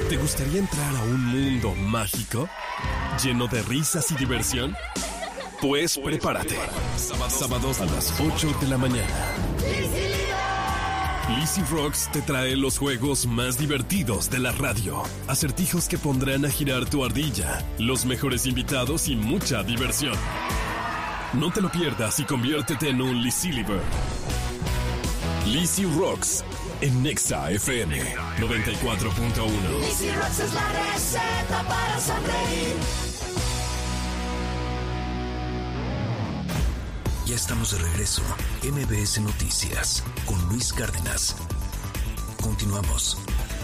¿Te gustaría entrar a un mundo mágico? ¿Lleno de risas y diversión? Pues prepárate. Sábados a las 8 de la mañana. Lizzy Rocks te trae los juegos más divertidos de la radio. Acertijos que pondrán a girar tu ardilla, los mejores invitados y mucha diversión. No te lo pierdas y conviértete en un Lizzy-liver. Lizzy Rocks en Nexa FM 94.1. Lizzy Rocks es la receta para sonreír. Ya estamos de regreso. MBS Noticias con Luis Cárdenas. Continuamos.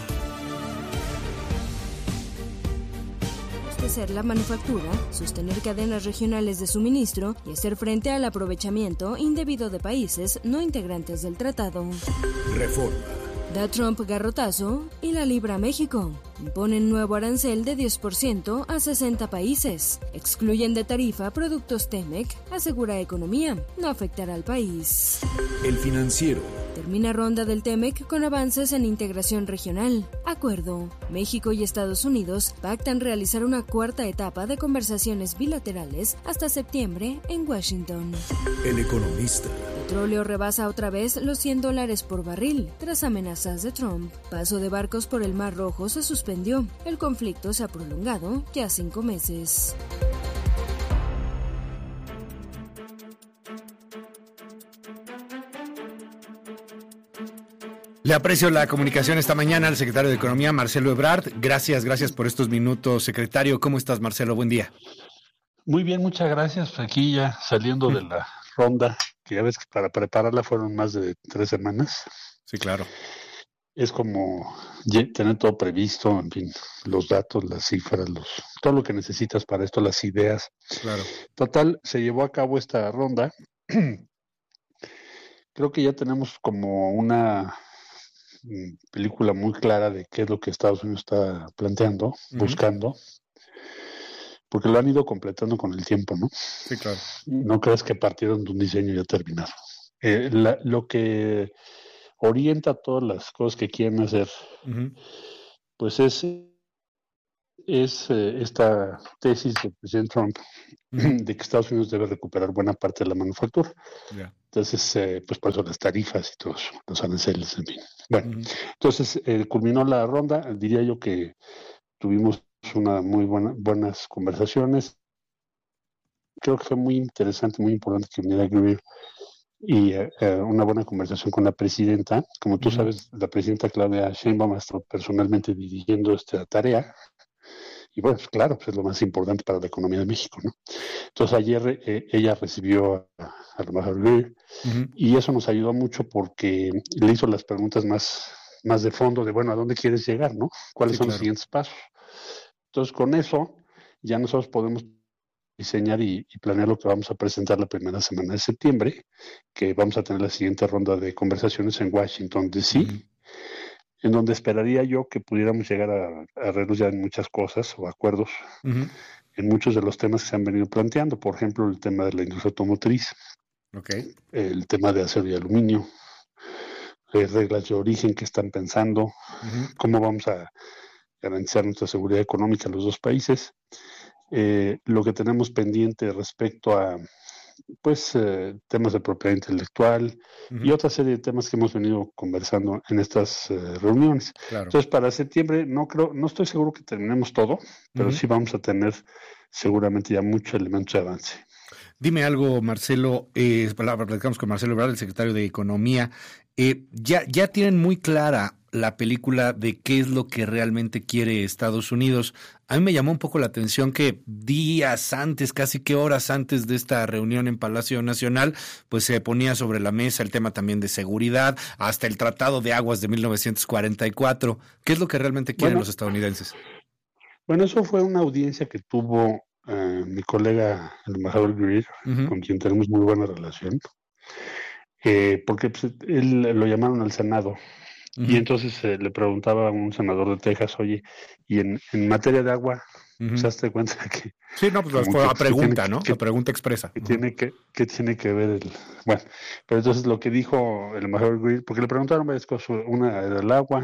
Abastecer la manufactura, sostener cadenas regionales de suministro y hacer frente al aprovechamiento indebido de países no integrantes del tratado. Reforma. Da Trump garrotazo y la libra México. Imponen nuevo arancel de 10% a 60 países. Excluyen de tarifa productos Temec, asegura economía. No afectará al país. El Financiero. Termina ronda del Temec con avances en integración regional. Acuerdo. México y Estados Unidos pactan realizar una cuarta etapa de conversaciones bilaterales hasta septiembre en Washington. El Economista. Petróleo rebasa otra vez los $100 por barril tras amenazas de Trump. Paso de barcos por el Mar Rojo se suspendió. El conflicto se ha prolongado ya 5 meses. Le aprecio la comunicación esta mañana al secretario de Economía, Marcelo Ebrard. Gracias por estos minutos, secretario. ¿Cómo estás, Marcelo? Buen día. Muy bien, muchas gracias. Aquí ya saliendo de la ronda, que ya ves que para prepararla fueron más de 3 semanas. Sí, claro. Es como tener todo previsto, en fin, los datos, las cifras, todo lo que necesitas para esto, las ideas. Claro. Total, se llevó a cabo esta ronda. Creo que ya tenemos como una película muy clara de qué es lo que Estados Unidos está planteando, buscando, porque lo han ido completando con el tiempo, ¿no? Sí, claro. No creas que partieron de un diseño ya terminado. Lo que orienta todas las cosas que quieren hacer, pues es esta tesis del presidente Trump de que Estados Unidos debe recuperar buena parte de la manufactura. Yeah. Entonces, pues por eso las tarifas y todos los aranceles, en fin. Bueno, entonces culminó la ronda. Diría yo que tuvimos una muy buenas conversaciones. Creo que fue muy interesante, muy importante que viniera Greer y una buena conversación con la presidenta. Como tú sabes, la presidenta Claudia Sheinbaum ha estado personalmente dirigiendo esta tarea. Y bueno, pues claro, pues es lo más importante para la economía de México, ¿no? Entonces ayer ella recibió a la embajadora Greer y eso nos ayudó mucho porque le hizo las preguntas más de fondo de, bueno, ¿a dónde quieres llegar, no? ¿Cuáles son los siguientes pasos? Entonces con eso ya nosotros podemos diseñar y planear lo que vamos a presentar la primera semana de septiembre, que vamos a tener la siguiente ronda de conversaciones en Washington, D.C., en donde esperaría yo que pudiéramos llegar a arreglos ya en muchas cosas o acuerdos en muchos de los temas que se han venido planteando. Por ejemplo, el tema de la industria automotriz, el tema de acero y aluminio, reglas de origen que están pensando, cómo vamos a garantizar nuestra seguridad económica en los dos países, lo que tenemos pendiente respecto a temas de propiedad intelectual y otra serie de temas que hemos venido conversando en estas reuniones. Claro. Entonces, para septiembre no estoy seguro que terminemos todo, pero sí vamos a tener seguramente ya muchos elementos de avance. Dime algo, Marcelo, platicamos con Marcelo Ebrard, el secretario de Economía. Ya tienen muy clara la película de qué es lo que realmente quiere Estados Unidos. A mí me llamó un poco la atención que días antes, casi que horas antes de esta reunión en Palacio Nacional, pues se ponía sobre la mesa el tema también de seguridad, hasta el Tratado de Aguas de 1944. ¿Qué es lo que realmente quieren los estadounidenses? Bueno, eso fue una audiencia que tuvo mi colega, el embajador Greer, con quien tenemos muy buena relación, porque pues, él lo llamaron al Senado. Y entonces le preguntaba a un senador de Texas, oye, y en materia de agua, ¿se das cuenta que... Sí, no, pues fue la pregunta, ¿no? La pregunta expresa. ¿Qué tiene que ver Bueno, pero entonces lo que dijo el embajador Greer, porque le preguntaron varias cosas, una era el agua,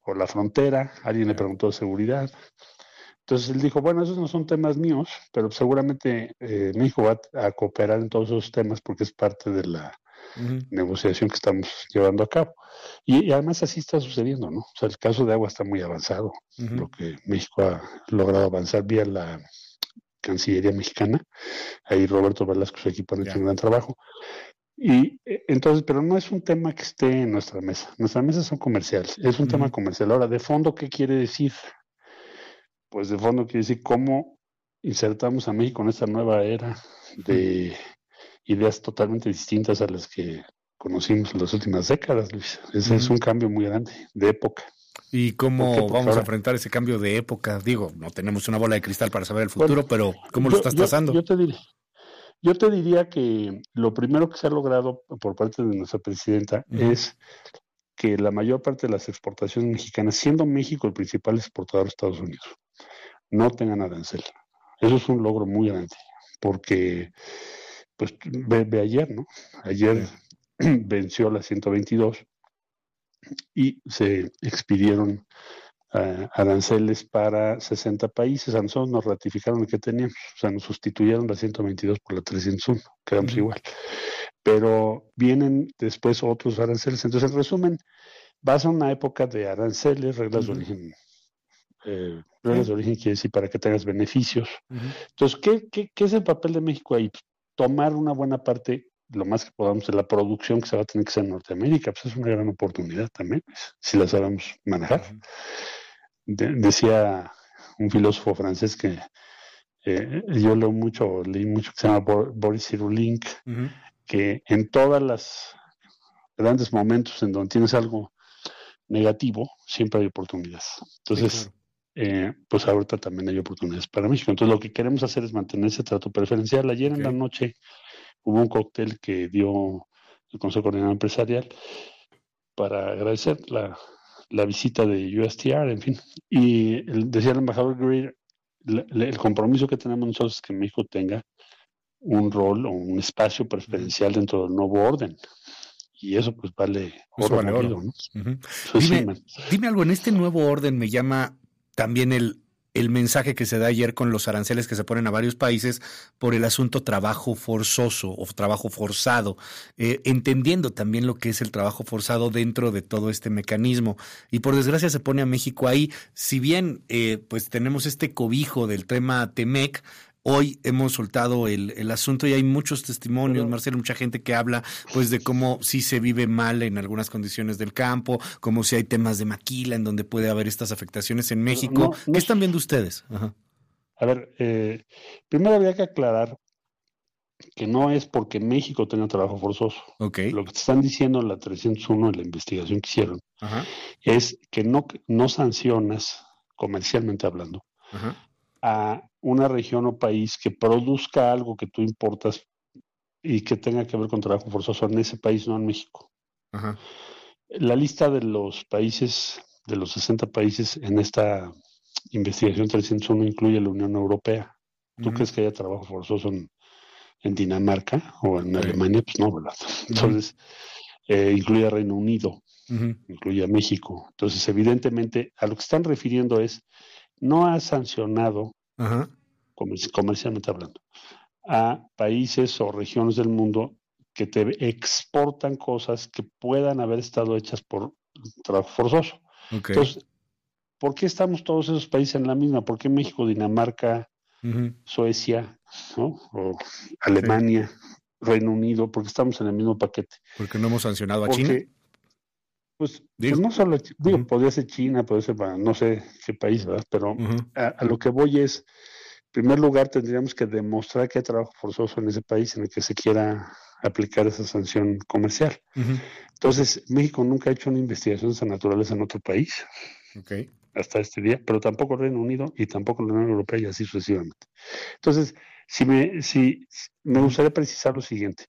o la frontera, alguien le preguntó de seguridad. Entonces él dijo, bueno, esos no son temas míos, pero seguramente México va a cooperar en todos esos temas porque es parte de la negociación que estamos llevando a cabo. Y además así está sucediendo, ¿no? O sea, el caso de agua está muy avanzado, lo que México ha logrado avanzar vía la Cancillería mexicana. Ahí Roberto Velasco y su equipo han hecho un gran trabajo. Y entonces, pero no es un tema que esté en nuestra mesa. Nuestras mesas son comerciales, es un tema comercial. Ahora, de fondo, ¿qué quiere decir? Pues de fondo quiere decir cómo insertamos a México en esta nueva era de ideas totalmente distintas a las que conocimos en las últimas décadas, Luis. Ese es un cambio muy grande de época. ¿Y cómo vamos a enfrentar ese cambio de época? Digo, no tenemos una bola de cristal para saber el futuro, pero ¿cómo lo estás trazando? Yo te diría que lo primero que se ha logrado por parte de nuestra presidenta es que la mayor parte de las exportaciones mexicanas, siendo México el principal exportador de Estados Unidos, no tengan arancel. Eso es un logro muy grande, porque pues ve ayer, ¿no? Ayer venció la 122 y se expidieron aranceles para 60 países. A nosotros nos ratificaron el que teníamos, o sea, nos sustituyeron la 122 por la 301, quedamos igual. Pero vienen después otros aranceles. Entonces, en resumen, vas a una época de aranceles, reglas de origen. Reglas de origen quiere decir para que tengas beneficios. Entonces, ¿qué es el papel de México ahí? Tomar una buena parte, lo más que podamos, de la producción que se va a tener que hacer en Norteamérica. Pues es una gran oportunidad también, si la sabemos manejar. Decía un filósofo francés que yo leí mucho, que se llama Boris Cyrulnik, que en todas las grandes momentos en donde tienes algo negativo, siempre hay oportunidades. Entonces, pues ahorita también hay oportunidades para México. Entonces, lo que queremos hacer es mantener ese trato preferencial. Ayer en la noche hubo un cóctel que dio el Consejo Coordinador Empresarial para agradecer la visita de USTR, en fin. Y decía el embajador Greer, el compromiso que tenemos nosotros es que México tenga un rol o un espacio preferencial dentro del nuevo orden. Y eso pues vale oro, ¿no? Dime algo, en este nuevo orden me llama también el mensaje que se da ayer con los aranceles que se ponen a varios países por el asunto trabajo forzoso o trabajo forzado, entendiendo también lo que es el trabajo forzado dentro de todo este mecanismo. Y por desgracia se pone a México ahí, si bien pues tenemos este cobijo del tema TEMEC. Hoy hemos soltado el asunto y hay muchos testimonios, Marcelo, mucha gente que habla pues de cómo sí se vive mal en algunas condiciones del campo, como si hay temas de maquila en donde puede haber estas afectaciones en México. ¿Qué están viendo ustedes? A ver, primero habría que aclarar que no es porque México tenga trabajo forzoso. Lo que te están diciendo en la 301, en la investigación que hicieron, es que no sancionas, comercialmente hablando, a una región o país que produzca algo que tú importas y que tenga que ver con trabajo forzoso en ese país, no en México. La lista de los países, de los 60 países en esta investigación 301 incluye la Unión Europea. ¿Tú crees que haya trabajo forzoso en Dinamarca o en Alemania? Pues no, ¿verdad? Entonces, incluye a Reino Unido, incluye a México. Entonces, evidentemente, a lo que están refiriendo es no ha sancionado, comercialmente hablando, a países o regiones del mundo que te exportan cosas que puedan haber estado hechas por trabajo forzoso. Entonces, ¿por qué estamos todos esos países en la misma? ¿Por qué México, Dinamarca, Suecia, ¿no? O Alemania, Reino Unido? ¿Por qué estamos en el mismo paquete? ¿Porque no hemos sancionado a China? Pues no solo, podría ser China, podría ser no sé qué país, ¿verdad? Pero a lo que voy es, en primer lugar, tendríamos que demostrar que hay trabajo forzoso en ese país en el que se quiera aplicar esa sanción comercial. Entonces, México nunca ha hecho una investigación de esa naturaleza en otro país, hasta este día, pero tampoco el Reino Unido y tampoco la Unión Europea y así sucesivamente. Entonces, me gustaría precisar lo siguiente.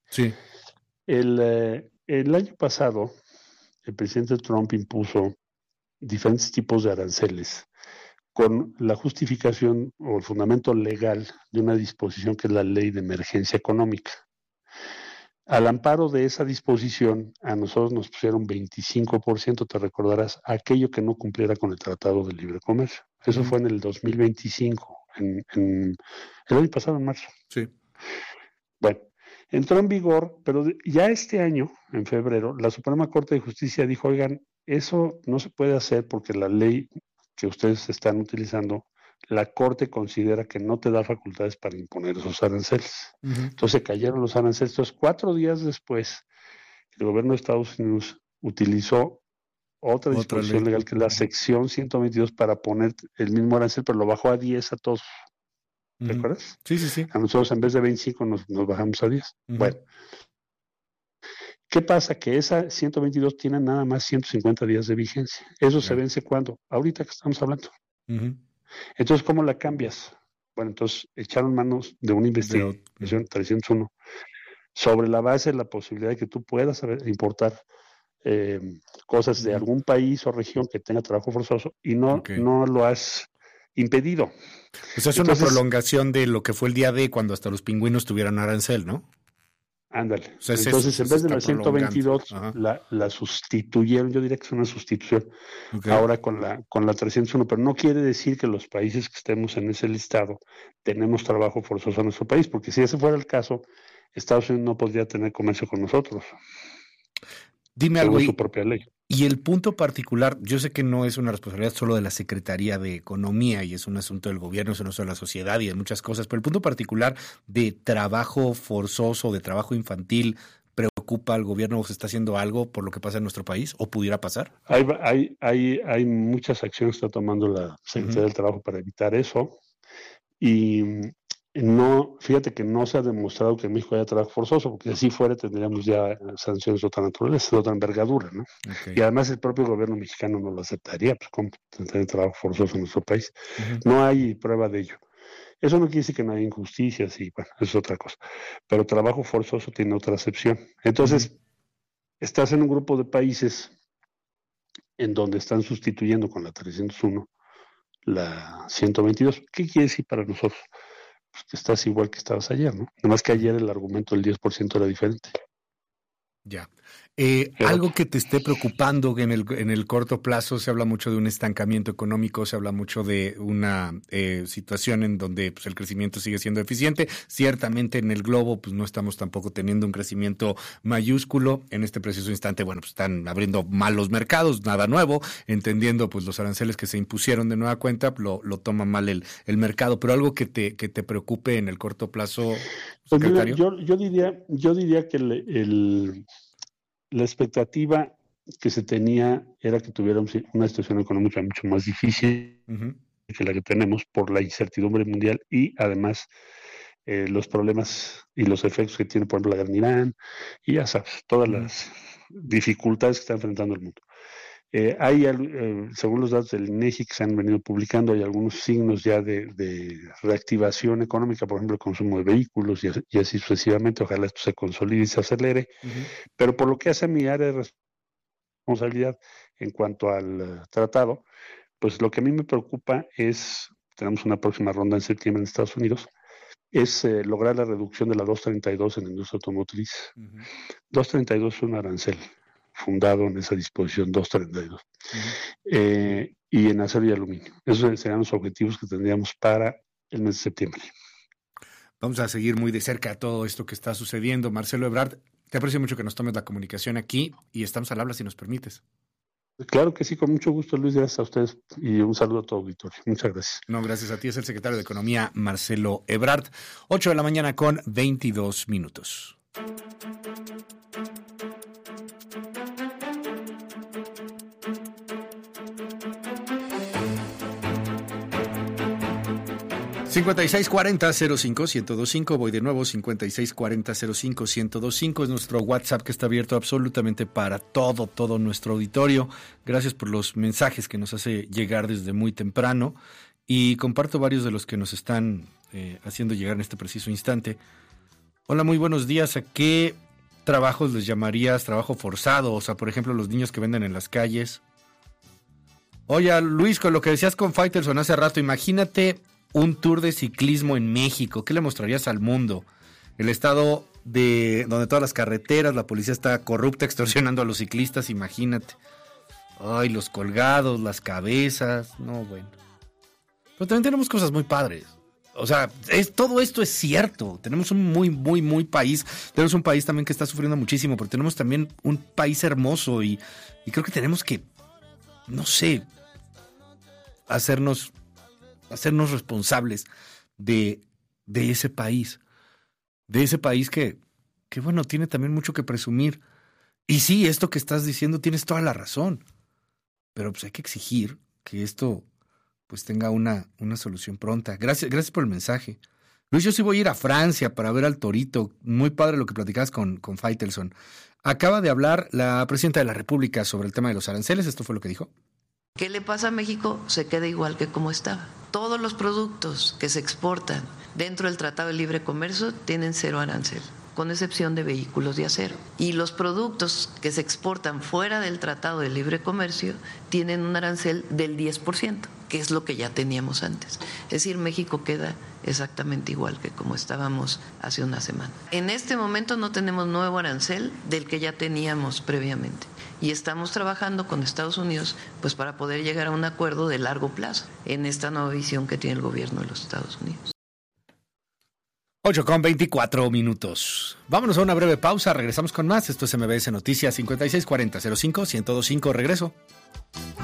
El año pasado, el presidente Trump impuso diferentes tipos de aranceles con la justificación o el fundamento legal de una disposición que es la Ley de Emergencia Económica. Al amparo de esa disposición, a nosotros nos pusieron 25%, te recordarás, aquello que no cumpliera con el Tratado de Libre Comercio. Eso fue en el 2025, el año pasado, en marzo. Sí. Bueno, entró en vigor, pero ya este año, en febrero, la Suprema Corte de Justicia dijo, oigan, eso no se puede hacer porque la ley que ustedes están utilizando, la Corte considera que no te da facultades para imponer esos aranceles. Entonces cayeron los aranceles. Entonces, 4 días después, el gobierno de Estados Unidos utilizó otra disposición legal, que es la sección 122, para poner el mismo arancel, pero lo bajó a 10 a todos. ¿Te acuerdas? Sí. A nosotros en vez de 25 nos bajamos a 10. Bueno, ¿qué pasa? Que esa 122 tiene nada más 150 días de vigencia. ¿Eso se vence cuándo? Ahorita que estamos hablando. Entonces, ¿cómo la cambias? Bueno, entonces echaron manos de una investigación 301 sobre la base de la posibilidad de que tú puedas importar cosas de algún país o región que tenga trabajo forzoso y no lo has impedido. Pues es una prolongación de lo que fue el día D, cuando hasta los pingüinos tuvieron arancel, ¿no? Ándale. O sea, entonces, en vez de la 122, la sustituyeron. Yo diría que es una sustitución ahora con la 301, pero no quiere decir que los países que estemos en ese listado tenemos trabajo forzoso en nuestro país, porque si ese fuera el caso, Estados Unidos no podría tener comercio con nosotros. Dime algo. Según su propia ley. Y el punto particular, yo sé que no es una responsabilidad solo de la Secretaría de Economía y es un asunto del gobierno, es un asunto de la sociedad y de muchas cosas, pero el punto particular de trabajo forzoso, de trabajo infantil, ¿preocupa al gobierno o se está haciendo algo por lo que pasa en nuestro país o pudiera pasar? Hay muchas acciones que está tomando la Secretaría del Trabajo para evitar eso y no, fíjate que no se ha demostrado que en México haya trabajo forzoso, porque si así fuera tendríamos ya sanciones de otra naturaleza, de otra envergadura, ¿no? Y además el propio gobierno mexicano no lo aceptaría, pues cómo tener trabajo forzoso en nuestro país. No hay prueba de ello. Eso no quiere decir que no haya injusticias y bueno, eso es otra cosa. Pero trabajo forzoso tiene otra acepción. Entonces, estás en un grupo de países en donde están sustituyendo con la 301 la 122. ¿Qué quiere decir para nosotros? Pues que estás igual que estabas ayer, ¿no? Nada más que ayer el argumento del 10% era diferente. Ya. Algo que te esté preocupando en el corto plazo, se habla mucho de un estancamiento económico, se habla mucho de una situación en donde pues, el crecimiento sigue siendo eficiente. Ciertamente en el globo pues no estamos tampoco teniendo un crecimiento mayúsculo. En este preciso instante, bueno, pues están abriendo mal los mercados, nada nuevo, entendiendo pues los aranceles que se impusieron de nueva cuenta, lo toma mal el mercado. Pero algo que te preocupe en el corto plazo, secretario. Yo diría que la expectativa que se tenía era que tuviéramos una situación económica mucho más difícil que la que tenemos por la incertidumbre mundial y además los problemas y los efectos que tiene, por ejemplo, la guerra en Irán y ya sabes, todas las dificultades que está enfrentando el mundo. Según los datos del INEGI que se han venido publicando, hay algunos signos ya de reactivación económica, por ejemplo, el consumo de vehículos y así sucesivamente. Ojalá esto se consolide y se acelere. Pero por lo que hace a mi área de responsabilidad en cuanto al tratado, pues lo que a mí me preocupa es, tenemos una próxima ronda en septiembre en Estados Unidos, es lograr la reducción de la 232 en la industria automotriz. 232 es un arancel fundado en esa disposición 232 y en acero y aluminio. Esos serían los objetivos que tendríamos para el mes de septiembre. Vamos a seguir muy de cerca todo esto que está sucediendo. Marcelo Ebrard, te aprecio mucho que nos tomes la comunicación aquí y estamos al habla si nos permites. Claro que sí, con mucho gusto, Luis, gracias a ustedes y un saludo a todo auditorio. Muchas gracias. No, gracias a ti, es el secretario de Economía, Marcelo Ebrard. 8 de la mañana con 22 minutos. $5640-05-1025, voy de nuevo, 5640-05-1025, es nuestro WhatsApp que está abierto absolutamente para todo nuestro auditorio. Gracias por los mensajes que nos hace llegar desde muy temprano y comparto varios de los que nos están haciendo llegar en este preciso instante. Hola, muy buenos días. ¿A qué trabajos les llamarías trabajo forzado? O sea, por ejemplo, los niños que venden en las calles. Oye, Luis, con lo que decías con Faitelson hace rato, imagínate un tour de ciclismo en México. ¿Qué le mostrarías al mundo? El Estado donde todas las carreteras, la policía está corrupta, extorsionando a los ciclistas, imagínate. Ay, los colgados, las cabezas, no, bueno. Pero también tenemos cosas muy padres. O sea, todo esto es cierto. Tenemos un muy país. Tenemos un país también que está sufriendo muchísimo, pero tenemos también un país hermoso y creo que tenemos que, no sé, hacernos responsables de ese país. De ese país que bueno, tiene también mucho que presumir. Y sí, esto que estás diciendo tienes toda la razón. Pero pues hay que exigir que esto pues tenga una solución pronta. Gracias por el mensaje. Luis, yo sí voy a ir a Francia para ver al Torito. Muy padre lo que platicabas con Faitelson. Acaba de hablar la presidenta de la República sobre el tema de los aranceles. Esto fue lo que dijo. ¿Qué le pasa a México? Se queda igual que como estaba. Todos los productos que se exportan dentro del Tratado de Libre Comercio tienen 0 arancel, con excepción de vehículos de acero. Y los productos que se exportan fuera del Tratado de Libre Comercio tienen un arancel del 10%, que es lo que ya teníamos antes. Es decir, México queda exactamente igual que como estábamos hace una semana. En este momento no tenemos nuevo arancel del que ya teníamos previamente. Y estamos trabajando con Estados Unidos pues para poder llegar a un acuerdo de largo plazo en esta nueva visión que tiene el gobierno de los Estados Unidos. 8:24. Vámonos a una breve pausa, regresamos con más. Esto es MBS Noticias 5640-05-1025. Regreso.